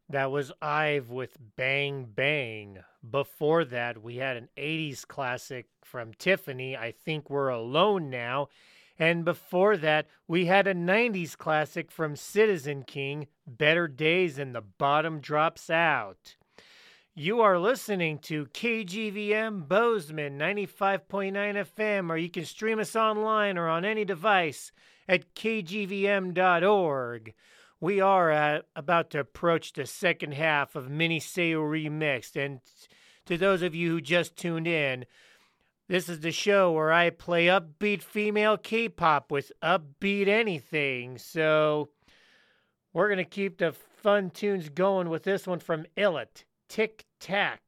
That was Ive with Bang Bang. Before that, we had an 80s classic from Tiffany, I Think We're Alone Now. And before that, we had a 90s classic from Citizen King, Better Days and the Bottom Drops Out. You are listening to KGVM Bozeman 95.9 FM, or you can stream us online or on any device at kgvm.org. We are about to approach the second half of Mini Seo Remixed, and to those of you who just tuned in, this is the show where I play upbeat female K-pop with upbeat anything. So we're gonna keep the fun tunes going with this one from Illit, Tic Tac.